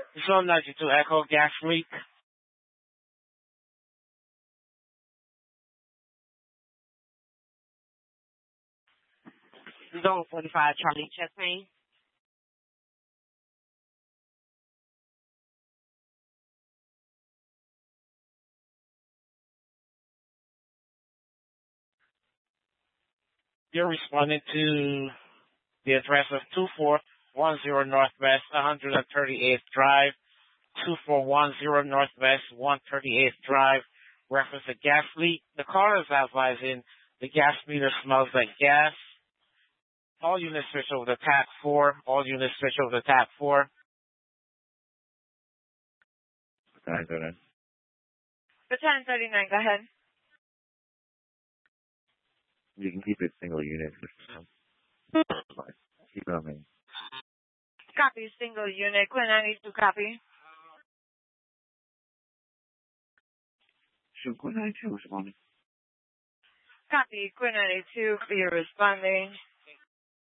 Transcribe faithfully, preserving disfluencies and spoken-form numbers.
Zone ninety-two Echo, gas leak. Zone forty-five Charlie, chest pain. You're responding to the address of two four one zero Northwest one hundred thirty-eighth Drive, two four one zero Northwest one hundred thirty-eighth Drive, reference a gas leak. The caller is advising the gas meter smells like gas. All units switch over to tap four. All units switch over to tap four. nine thirty-nine. The ten thirty-nine, go ahead. You can keep it single unit. Keep it on me. Copy, single unit. Quinn ninety-two, copy. Sure, Quinn ninety-two responding. Copy, Quinn ninety-two, you're responding.